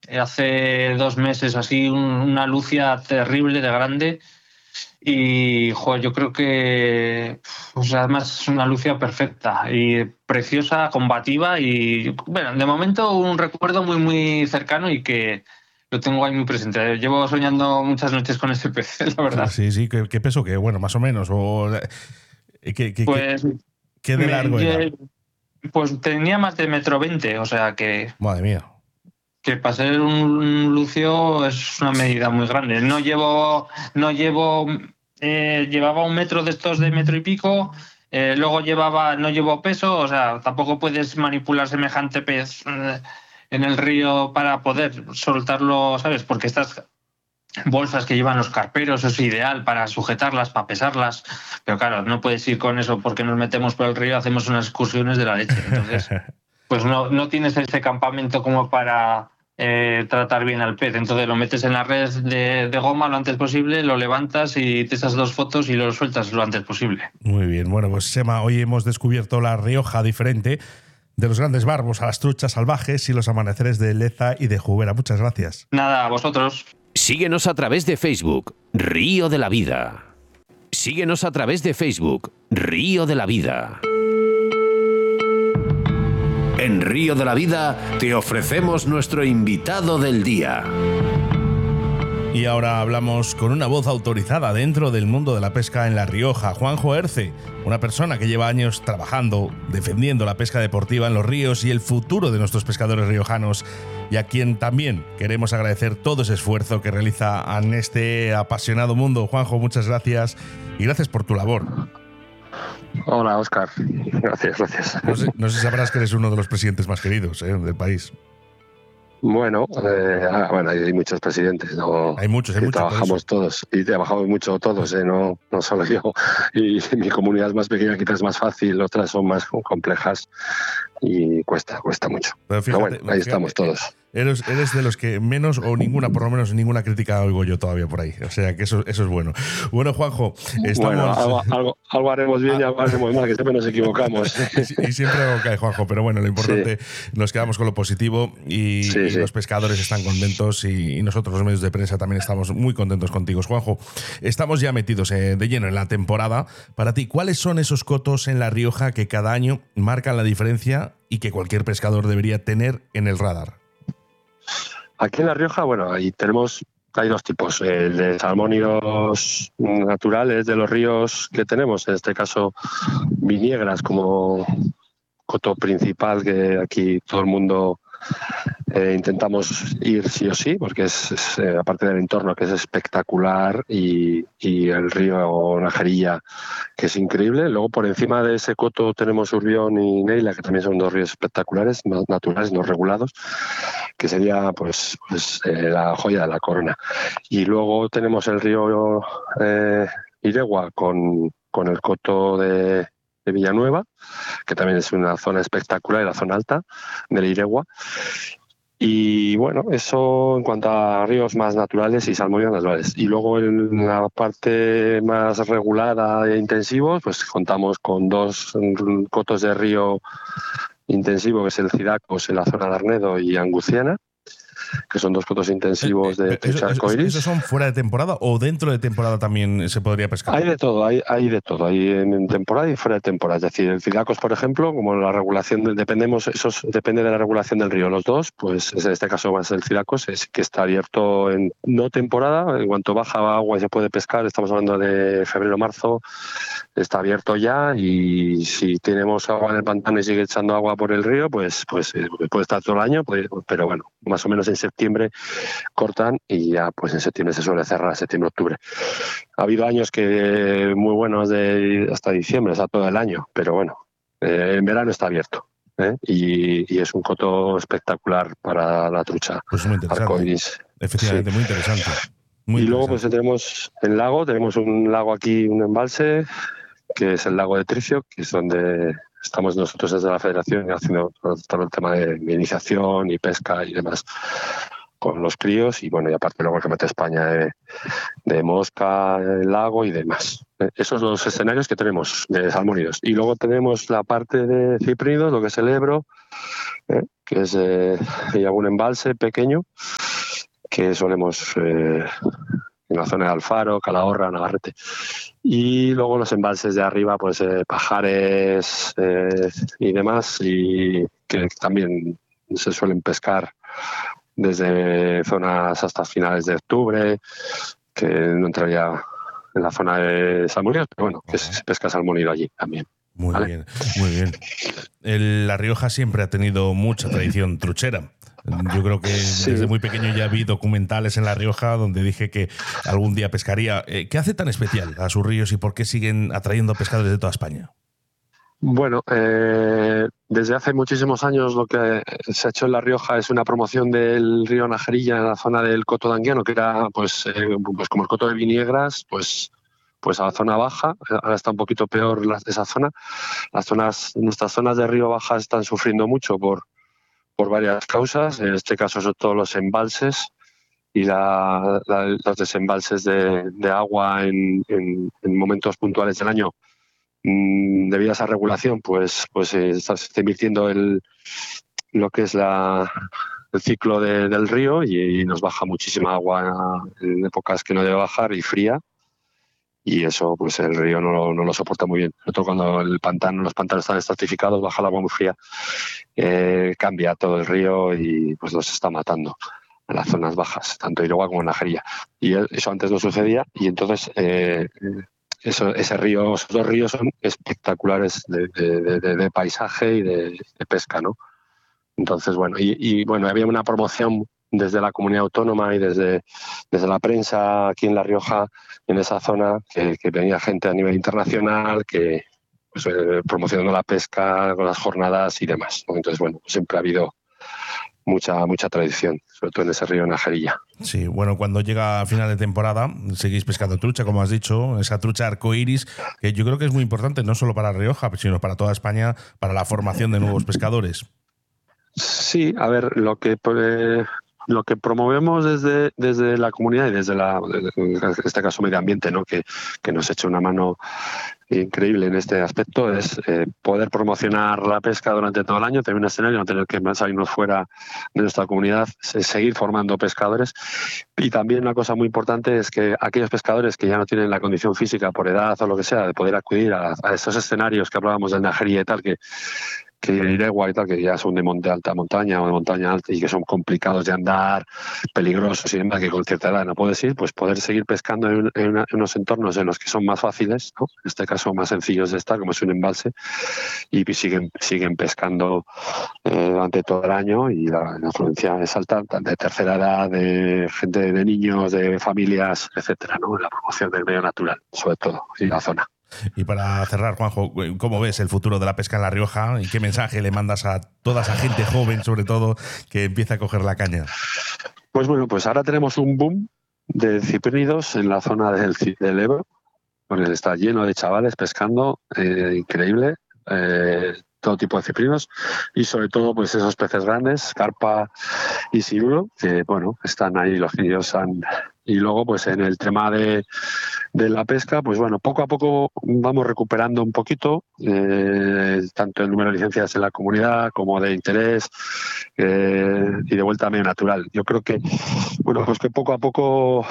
hace 2 meses así, una lucia terrible de grande. Y yo creo que además es una lucia perfecta y preciosa, combativa y bueno, de momento un recuerdo muy muy cercano y que lo tengo ahí muy presente. Llevo soñando muchas noches con ese pez, la verdad. Sí, ¿qué peso? ¿Qué? Bueno, más o menos. Pues ¿Qué de largo era? Pues tenía más de 1,20 m, o sea que... Madre mía. Que para ser un lucio es una medida muy grande. Llevaba 1 metro de estos de metro y pico, luego no llevo peso, o sea, tampoco puedes manipular semejante pez en el río para poder soltarlo, ¿sabes? Porque estas bolsas que llevan los carperos es ideal para sujetarlas, para pesarlas, pero claro, no puedes ir con eso porque nos metemos por el río, hacemos unas excursiones de la leche, entonces pues no tienes ese campamento como para tratar bien al pez. Entonces lo metes en la red de goma lo antes posible, lo levantas y te echas 2 fotos y lo sueltas lo antes posible. Muy bien. Bueno, pues Sema, hoy hemos descubierto La Rioja diferente, de los grandes barbos a las truchas salvajes y los amaneceres de Leza y de Jubera. Muchas gracias. Nada, a vosotros. Síguenos a través de Facebook, Río de la Vida. Síguenos a través de Facebook, Río de la Vida. En Río de la Vida te ofrecemos nuestro invitado del día. Y ahora hablamos con una voz autorizada dentro del mundo de la pesca en La Rioja, Juanjo Herce, una persona que lleva años trabajando, defendiendo la pesca deportiva en los ríos y el futuro de nuestros pescadores riojanos, y a quien también queremos agradecer todo ese esfuerzo que realiza en este apasionado mundo. Juanjo, muchas gracias y gracias por tu labor. Hola, Óscar. Gracias. No sé si sabrás que eres uno de los presidentes más queridos del país. Bueno, hay muchos presidentes, ¿no? Hay muchos. Trabajamos todos y trabajamos mucho todos, no solo yo. Y mi comunidad es más pequeña, quizás es más fácil, otras son más complejas y cuesta mucho. Pero bueno, ahí estamos todos. Eres de los que menos o ninguna, por lo menos ninguna crítica oigo yo todavía por ahí. O sea que eso es bueno. Bueno, Juanjo, estamos... Bueno, algo haremos bien y algo haremos mal, que siempre nos equivocamos. Y siempre algo cae, Juanjo, pero bueno, lo importante, nos quedamos con lo positivo y los pescadores están contentos y nosotros los medios de prensa también estamos muy contentos contigo. Juanjo, estamos ya metidos de lleno en la temporada. Para ti, ¿cuáles son esos cotos en La Rioja que cada año marcan la diferencia y que cualquier pescador debería tener en el radar? Aquí en La Rioja, hay 2 tipos, el de salmónidos naturales de los ríos que tenemos, en este caso viñegras como coto principal, que aquí todo el mundo intentamos ir sí o sí, porque es aparte del entorno, que es espectacular, y el río Najerilla, que es increíble. Luego por encima de ese coto tenemos Urbión y Neila, que también son 2 ríos espectaculares, naturales, no regulados, que sería pues la joya de la corona. Y luego tenemos el río Iregua con el coto de Villanueva, que también es una zona espectacular, la zona alta del Iregua. Y bueno, eso en cuanto a ríos más naturales y salmónidos naturales. Y luego en la parte más regulada e intensivos, pues contamos con 2 cotos de río intensivo, que es el Cidacos en la zona de Arnedo y Anguciana, que son 2 cotos intensivos de trucha arcoiris. ¿Esos son fuera de temporada o dentro de temporada también se podría pescar? Hay de todo, hay de todo, hay en temporada y fuera de temporada. Es decir, el Cidacos, por ejemplo, como la regulación, depende de la regulación del río. Los 2, pues en este caso más el Cidacos, es que está abierto en no temporada, en cuanto baja agua y se puede pescar, estamos hablando de febrero-marzo, está abierto ya, y si tenemos agua en el pantano y sigue echando agua por el río, pues puede estar todo el año, pero bueno, más o menos en septiembre cortan y ya pues en septiembre se suele cerrar, septiembre-octubre. Ha habido años que muy buenos hasta diciembre, hasta todo el año, pero bueno, en verano está abierto. Y es un coto espectacular para la trucha. Pues muy interesante. Arcoiris. Efectivamente, sí. Muy interesante. Muy y luego interesante. pues tenemos un lago aquí, un embalse, que es el lago de Tricio, que es donde estamos nosotros desde la Federación haciendo todo el tema de iniciación y pesca y demás con los críos, y bueno, y aparte luego el Campeonato de España de mosca, el lago y demás. Esos son los escenarios que tenemos de salmónidos. Y luego tenemos la parte de ciprínidos, lo que es el Ebro, que es hay algún embalse pequeño, que solemos en la zona de Alfaro, Calahorra, Navarrete. Y luego los embalses de arriba, pues Pajares y demás, y que también se suelen pescar desde zonas hasta finales de octubre, que no entraría en la zona de salmónidos, pero bueno, que se pesca salmónido allí también. Muy ¿vale? bien, muy bien. La Rioja siempre ha tenido mucha tradición truchera. Yo creo que desde muy pequeño ya vi documentales en La Rioja donde dije que algún día pescaría. ¿Qué hace tan especial a sus ríos y por qué siguen atrayendo pescadores de toda España? Bueno, desde hace muchísimos años lo que se ha hecho en La Rioja es una promoción del río Najerilla en la zona del Coto de Anguiano, que era pues como el Coto de Viñegras, pues a la zona baja. Ahora está un poquito peor esa zona. Nuestras zonas de río baja están sufriendo mucho por varias causas. En este caso son todos los embalses y los desembalses de agua en momentos puntuales del año. Debido a esa regulación, pues se está invirtiendo lo que es el ciclo del río y nos baja muchísima agua en épocas que no debe bajar y fría. Y eso, pues el río no lo soporta muy bien. Sobre todo cuando los pantanos están estratificados, baja el agua muy fría, cambia todo el río y pues los está matando en las zonas bajas, tanto Iregua como Najerilla. Y eso antes no sucedía y entonces esos dos ríos son espectaculares de paisaje y de pesca, ¿no? Entonces, bueno, bueno, había una promoción desde la comunidad autónoma y desde la prensa aquí en La Rioja, en esa zona, que venía gente a nivel internacional, que pues, promocionando la pesca con las jornadas y demás, ¿no? Entonces, bueno, siempre ha habido mucha tradición, sobre todo en ese río Najerilla. Sí, bueno, cuando llega a final de temporada seguís pescando trucha, como has dicho, esa trucha arcoiris, que yo creo que es muy importante no solo para Rioja, sino para toda España, para la formación de nuevos pescadores. Sí, a ver, lo que promovemos desde la comunidad y en este caso medio ambiente, ¿no? que nos echa una mano increíble en este aspecto, es poder promocionar la pesca durante todo el año, tener un escenario, no tener que salirnos fuera de nuestra comunidad, seguir formando pescadores. Y también una cosa muy importante es que aquellos pescadores que ya no tienen la condición física por edad o lo que sea, de poder acudir a esos escenarios que hablábamos del Najerilla y tal, que Iregua y tal, que ya son de alta montaña o de montaña alta y que son complicados de andar, peligrosos y demás, que con cierta edad no puedes ir, pues poder seguir pescando en unos entornos en los que son más fáciles, ¿no? En este caso más sencillos de estar, como es un embalse, y siguen pescando durante todo el año, y la afluencia es alta, de tercera edad, de gente, de niños, de familias, etcétera, ¿no? La promoción del medio natural, sobre todo, y la zona. Y para cerrar, Juanjo, ¿cómo ves el futuro de la pesca en La Rioja y qué mensaje le mandas a toda esa gente joven, sobre todo, que empieza a coger la caña? Pues bueno, pues ahora tenemos un boom de ciprínidos en la zona del Ebro, porque está lleno de chavales pescando, increíble, todo tipo de ciprínidos y sobre todo pues esos peces grandes, carpa y siluro, que bueno, están ahí, los niños y luego pues en el tema de la pesca, pues bueno, poco a poco vamos recuperando un poquito, tanto el número de licencias en la comunidad como de interés y de vuelta a medio natural. Yo creo que, bueno, pues que poco a poco,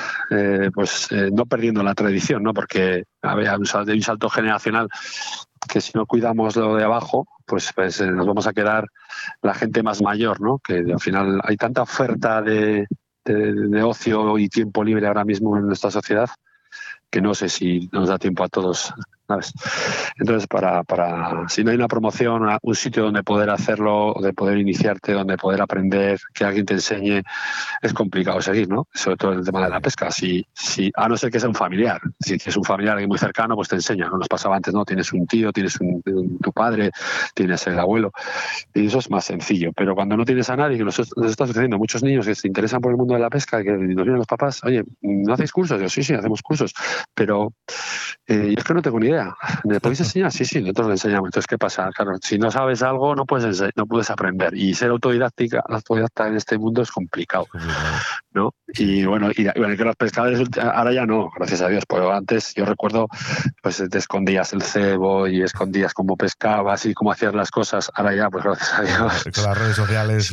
no perdiendo la tradición, ¿no? Porque había un salto generacional que si no cuidamos lo de abajo, pues nos vamos a quedar la gente más mayor, ¿no? Que al final hay tanta oferta de ocio y tiempo libre ahora mismo en nuestra sociedad que no sé si nos da tiempo a todos, ¿sabes? Entonces, si no hay una promoción, un sitio donde poder hacerlo, de poder iniciarte, donde poder aprender, que alguien te enseñe, es complicado seguir, ¿no? Sobre todo el tema de la pesca. A no ser que sea un familiar. Si es un familiar muy cercano, pues te enseña, ¿no? Nos pasaba antes, ¿no? Tienes un tío, tienes tu padre, tienes el abuelo, y eso es más sencillo. Pero cuando no tienes a nadie, que nos está sucediendo, muchos niños que se interesan por el mundo de la pesca, que nos vienen los papás, oye, ¿no hacéis cursos? Yo, sí, hacemos cursos, pero es que no tengo ni idea. ¿Me podéis enseñar? Sí, nosotros le enseñamos. Entonces, ¿qué pasa? Claro, si no sabes algo, no puedes aprender. Y ser autodidacta en este mundo es complicado, ¿no? Y bueno, que los pescadores ahora ya no, gracias a Dios, pero antes yo recuerdo, pues te escondías el cebo y escondías cómo pescabas y cómo hacías las cosas. Ahora ya, pues gracias a Dios. Con las redes sociales.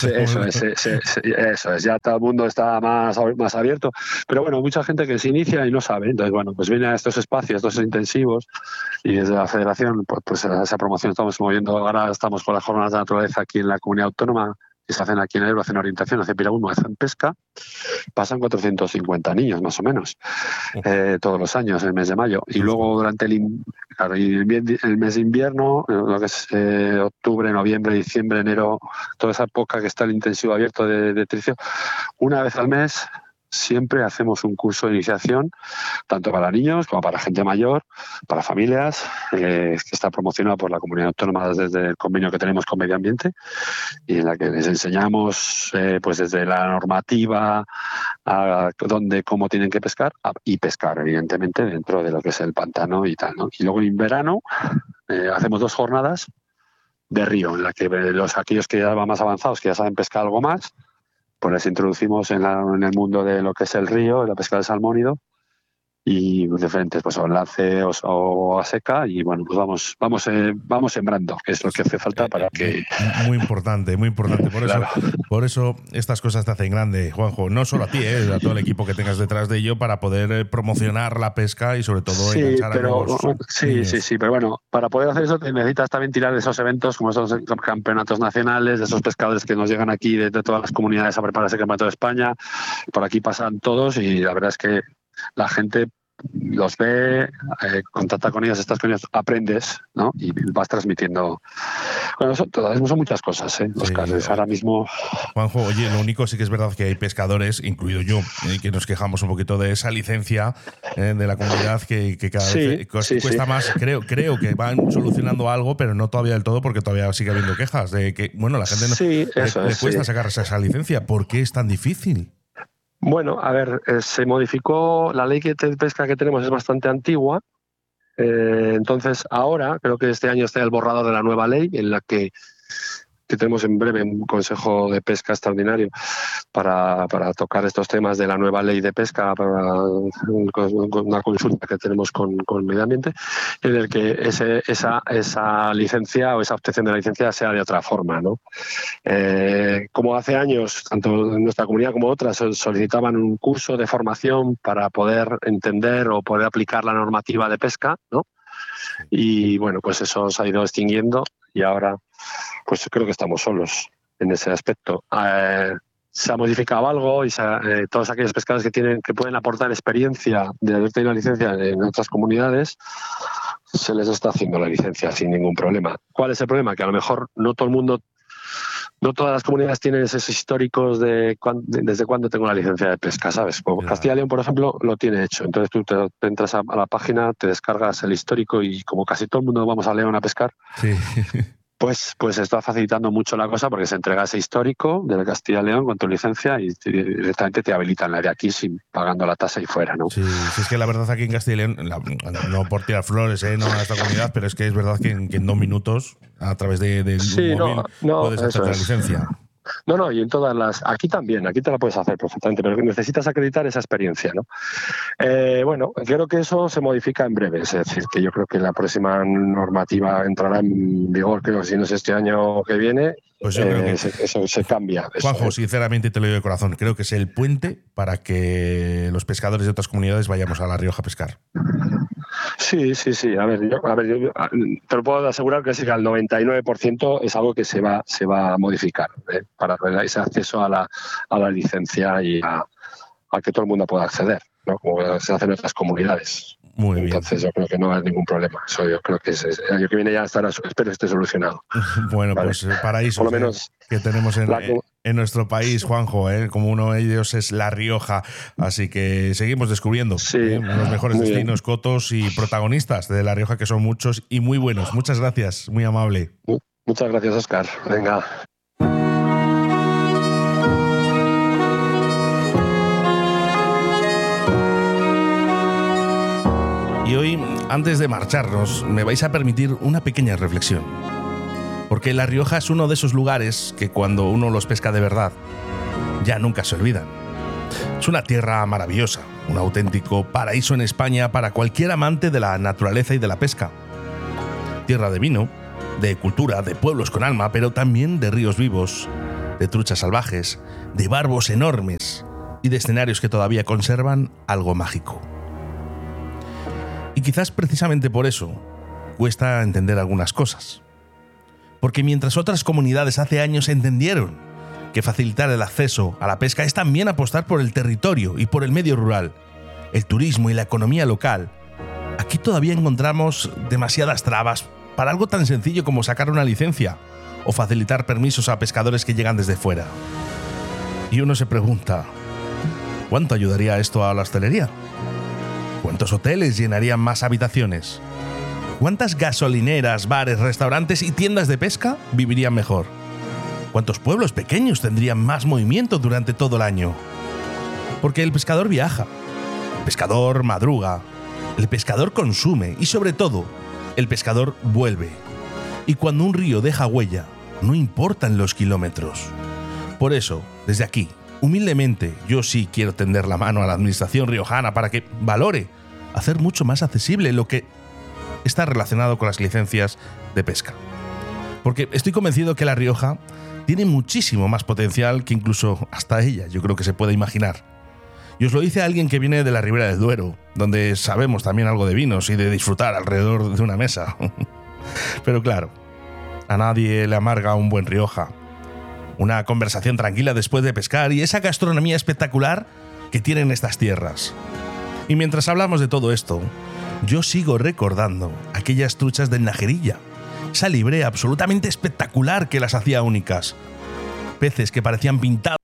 Eso es, ya todo el mundo está más abierto. Pero bueno, mucha gente que se inicia y no sabe. Entonces, bueno, pues viene a estos espacios, estos intensivos, y desde la Federación, pues esa promoción estamos moviendo. Ahora estamos con las jornadas de naturaleza aquí en la comunidad autónoma, que se hacen aquí en el Ebro, hacen orientación, hacen piragüismo, hacen pesca. Pasan 450 niños, más o menos, todos los años, el mes de mayo. Y luego durante el mes de invierno, lo que es octubre, noviembre, diciembre, enero, toda esa época que está el intensivo abierto de tricio, una vez al mes siempre hacemos un curso de iniciación, tanto para niños como para gente mayor, para familias, que está promocionado por la Comunidad Autónoma desde el convenio que tenemos con Medio Ambiente, y en la que les enseñamos pues desde la normativa a cómo tienen que pescar, y pescar, evidentemente, dentro de lo que es el pantano y tal, ¿no? Y luego en verano hacemos 2 jornadas de río, en la que aquellos que ya van más avanzados, que ya saben pescar algo más, pues les introducimos en el mundo de lo que es el río, la pesca del salmónido, y diferentes, pues o enlace o a seca, y bueno, pues vamos sembrando, que es lo que hace falta para que... Muy importante. Por eso estas cosas te hacen grande, Juanjo. No solo a ti, a todo el equipo que tengas detrás de ello, para poder promocionar la pesca y sobre todo enganchar a nuevos niños. Sí, pero bueno, para poder hacer eso necesitas también tirar de esos eventos, como esos campeonatos nacionales, de esos pescadores que nos llegan aquí de todas las comunidades a preparar ese campeonato de España. Por aquí pasan todos y la verdad es que la gente los ve, contacta con ellos, estás con ellos, aprendes, ¿no? Y vas transmitiendo. Bueno, son muchas cosas, los casos. Ahora mismo... Juanjo, oye, lo único sí que es verdad que hay pescadores, incluido yo, que nos quejamos un poquito de esa licencia de la comunidad que cada vez cuesta más. Creo que van solucionando algo, pero no todavía del todo, porque todavía sigue habiendo quejas de que, bueno, la gente le cuesta sacarse esa licencia. ¿Por qué es tan difícil? Bueno, a ver, se modificó, la ley de pesca que tenemos es bastante antigua, entonces ahora, creo que este año está el borrador de la nueva ley, en la que tenemos en breve un consejo de pesca extraordinario para tocar estos temas de la nueva ley de pesca, para una consulta que tenemos con Medio Ambiente, en el que esa licencia o esa obtención de la licencia sea de otra forma, ¿no? Como hace años, tanto en nuestra comunidad como otras, solicitaban un curso de formación para poder entender o poder aplicar la normativa de pesca, ¿no? Y bueno, pues eso se ha ido extinguiendo y ahora pues creo que estamos solos en ese aspecto. Se ha modificado algo y todos aquellos pescadores que pueden aportar experiencia de haber tenido la licencia en otras comunidades, se les está haciendo la licencia sin ningún problema. ¿Cuál es el problema? Que a lo mejor no todas las comunidades tienen esos históricos de desde cuándo tengo la licencia de pesca, ¿sabes? Como Castilla y León, por ejemplo, lo tiene hecho. Entonces tú te entras a la página, te descargas el histórico y como casi todo el mundo vamos a León a pescar, sí. Pues está facilitando mucho la cosa porque se entrega ese histórico de Castilla y León con tu licencia y directamente te habilitan la de aquí sin pagando la tasa y fuera, ¿no? Sí, es que la verdad aquí en Castilla y León, no por tirar flores, no a esta comunidad, pero es que es verdad que en 2 minutos, a través de un móvil, puedes hacer la licencia. No, y en todas las... Aquí también, aquí te la puedes hacer perfectamente, pero necesitas acreditar esa experiencia, ¿no? Bueno, creo que eso se modifica en breve, es decir, que yo creo que la próxima normativa entrará en vigor, creo que si no es este año que viene, pues yo creo que eso se cambia. Juanjo, sinceramente te lo digo de corazón, creo que es el puente para que los pescadores de otras comunidades vayamos a La Rioja a pescar. Sí. A ver, yo te lo puedo asegurar que sí, que al 99% es algo que se va a modificar, para ese acceso a la licencia y a que todo el mundo pueda acceder, ¿no? Como se hace en otras comunidades. Muy bien. Entonces yo creo que no va a haber ningún problema. Eso yo creo que el año que viene ya espero esté solucionado. Bueno, ¿vale? Pues paraísos por lo menos que tenemos en nuestro país, Juanjo, como uno de ellos es La Rioja. Así que seguimos descubriendo los mejores destinos, cotos y protagonistas de La Rioja, que son muchos y muy buenos. Muchas gracias, muy amable. Muchas gracias, Óscar. Venga. Y hoy, antes de marcharnos, me vais a permitir una pequeña reflexión. Porque La Rioja es uno de esos lugares que cuando uno los pesca de verdad, ya nunca se olvidan. Es una tierra maravillosa, un auténtico paraíso en España para cualquier amante de la naturaleza y de la pesca. Tierra de vino, de cultura, de pueblos con alma, pero también de ríos vivos, de truchas salvajes, de barbos enormes y de escenarios que todavía conservan algo mágico. Y quizás precisamente por eso cuesta entender algunas cosas. Porque mientras otras comunidades hace años entendieron que facilitar el acceso a la pesca es también apostar por el territorio y por el medio rural, el turismo y la economía local, aquí todavía encontramos demasiadas trabas para algo tan sencillo como sacar una licencia o facilitar permisos a pescadores que llegan desde fuera. Y uno se pregunta, ¿cuánto ayudaría esto a la hostelería? ¿Cuántos hoteles llenarían más habitaciones? ¿Cuántas gasolineras, bares, restaurantes y tiendas de pesca vivirían mejor? ¿Cuántos pueblos pequeños tendrían más movimiento durante todo el año? Porque el pescador viaja, el pescador madruga, el pescador consume y sobre todo, el pescador vuelve. Y cuando un río deja huella, no importan los kilómetros. Por eso, desde aquí, humildemente, yo sí quiero tender la mano a la administración riojana para que valore hacer mucho más accesible lo que está relacionado con las licencias de pesca. Porque estoy convencido que La Rioja tiene muchísimo más potencial que incluso hasta ella, yo creo que se puede imaginar. Y os lo dice alguien que viene de la Ribera del Duero, donde sabemos también algo de vinos y de disfrutar alrededor de una mesa. Pero claro, a nadie le amarga un buen Rioja. Una conversación tranquila después de pescar y esa gastronomía espectacular que tienen estas tierras. Y mientras hablamos de todo esto, yo sigo recordando aquellas truchas de Najerilla, esa librea absolutamente espectacular que las hacía únicas. Peces que parecían pintados